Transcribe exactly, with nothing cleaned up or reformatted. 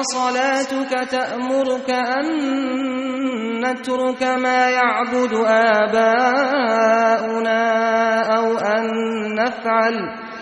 صلاتك تأمرك أن نترك ما يعبد آباؤنا أو أن نفعل